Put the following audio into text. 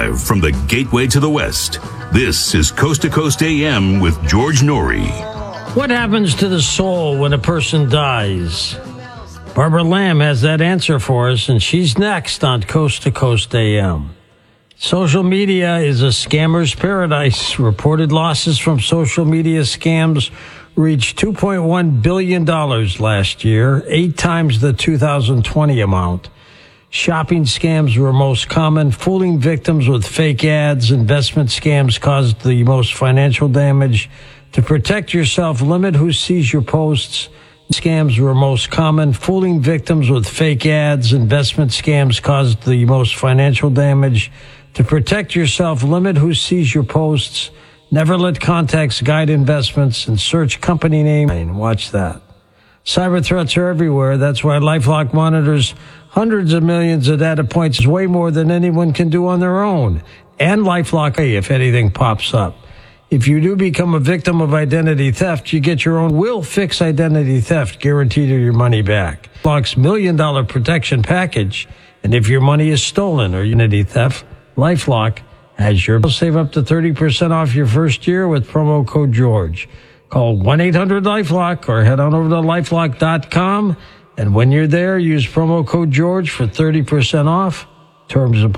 Live from the gateway to the West, this is Coast to Coast AM with George Norrie. What happens to the soul when a person dies? Barbara Lamb has that answer for us, and she's next on Coast to Coast AM. Social media is a scammer's paradise. Reported losses from social media scams reached $2.1 billion last year, 8 times the 2020 amount. Shopping scams were most common. Fooling victims with fake ads. Investment scams caused the most financial damage. To protect yourself, limit who sees your posts. Scams were most common. Fooling victims with fake ads. Investment scams caused the most financial damage. To protect yourself, limit who sees your posts. Never let contacts guide investments, and search company name. Watch that. Cyber threats are everywhere. That's why LifeLock monitors hundreds of millions of data points, way more than anyone can do on their own. And LifeLock, if anything pops up. If you do become a victim of identity theft, you get your own Will Fix identity theft guaranteed or your money back. LifeLock's $1 million protection package. And if your money is stolen or identity theft, LifeLock has your save up to 30% off your first year with promo code George. Call 1-800-LifeLock or head on over to LifeLock.com. And when you're there, use promo code George for 30% off. Terms apply.